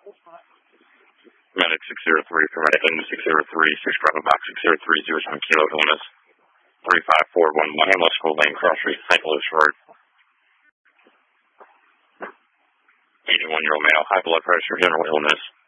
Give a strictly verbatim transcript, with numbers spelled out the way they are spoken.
Medic six zero three, paramedic N six zero three, six Bravo Box six zero three zero seven Kilo illness, three five four one one, Hamlet School Lane, Cross Street, Saint Louis Road. eighty-one-year-old male, high blood pressure, general illness.